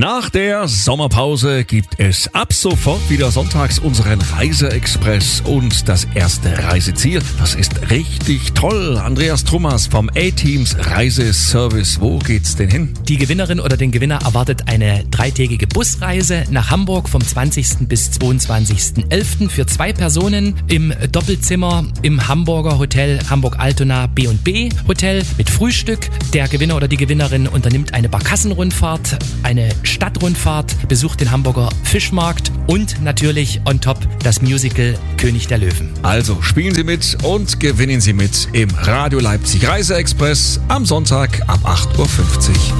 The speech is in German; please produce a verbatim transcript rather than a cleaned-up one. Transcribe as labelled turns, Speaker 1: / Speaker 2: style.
Speaker 1: Nach der Sommerpause gibt es ab sofort wieder sonntags unseren Reiseexpress und das erste Reiseziel. Das ist richtig toll. Andreas Thomas vom A-Teams Reiseservice. Wo geht's denn hin?
Speaker 2: Die Gewinnerin oder den Gewinner erwartet eine dreitägige Busreise nach Hamburg vom zwanzigsten bis zweiundzwanzigsten elften für zwei Personen im Doppelzimmer im Hamburger Hotel Hamburg-Altona B und B Hotel mit Frühstück. Der Gewinner oder die Gewinnerin unternimmt eine Barkassenrundfahrt, eine Stadtrundfahrt, besucht den Hamburger Fischmarkt und natürlich on top das Musical König der Löwen.
Speaker 1: Also spielen Sie mit und gewinnen Sie mit im Radio Leipzig Reiseexpress am Sonntag ab acht Uhr fünfzig.